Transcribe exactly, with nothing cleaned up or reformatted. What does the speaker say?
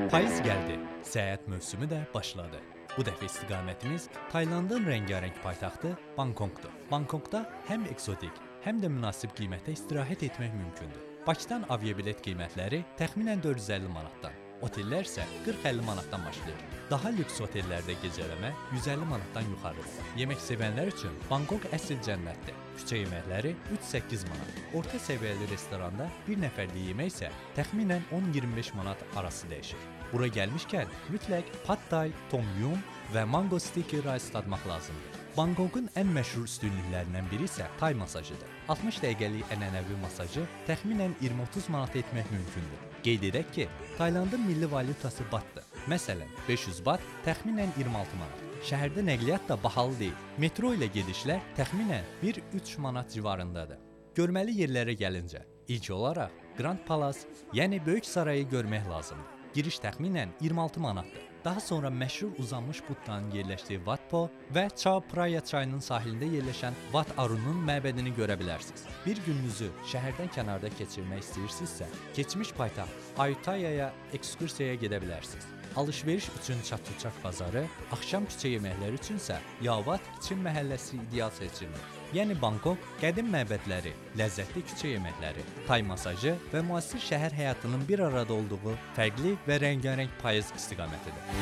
Payız gəldi, səyahət mövsümü də başladı. Bu dəfə istiqamətimiz Taylandın rəngarəng paytaxtı Bangkokdur. Bangkokda həm eksotik, həm də münasib qiymətə istirahət etmək mümkündür. Bakıdan aviabilet qiymətləri təxminən dörd yüz əlli manatdan, otellər isə qırx əlli manatdan başlayır. Daha lüks otellərdə gecələmə yüz əlli manatdan yuxarıdır. Yemək sevənlər üçün Bangkok əsl cənnətdir. Küçə yeməkləri üç səkkiz manat. Orta səviyyəli restoranda bir nəfərlik yemək isə təxminən on iyirmi beş manat arası dəyişir. Bura gəlmişkən mütləq Pad Thai, Tom Yum və Mango Sticky Rice dadmaq lazımdır. Bangkokun ən məşhur üstünlüklərindən biri isə Tay masajıdır. altmış dəqiqəlik ənənəvi masajı təxminən iyirmi otuz manat etmək mümkündür. Qeyd edək ki, Taylandın milli valyutası batdır. Məsələn, beş yüz bat təxminən iyirmi altı manat. Şəhərdə nəqliyyat da bahalı deyil. Metro ilə gedişlər təxminən bir üç manat civarındadır. Görməli yerlərə gəlincə, ilk olaraq Grand Palace, yəni Böyük Sarayı görmək lazımdır. Giriş təxminən iyirmi altı manatdır. Daha sonra məşhur uzanmış Buddanın yerləşdiyi Wat Po və Chao Phraya çayının sahilində yerləşən Wat Arunun məbədini görə bilərsiniz. Bir gününüzü şəhərdən kənarda keçirmək istəyirsinizsə, keçmiş paytaxt Ayutthayaya ekskursiyaya gedə bilərsiniz. Alış-veriş üçün Chatuchak bazarı, axşam küçə yeməkləri üçünsə Yavat Çin məhəlləsi ideal seçilmir. Yəni Bangkok qədim məbədləri, ləzzətli küçə yeməkləri, tay masajı və müasir şəhər həyatının bir arada olduğu fərqli və rəngarəng payız istiqamətidir.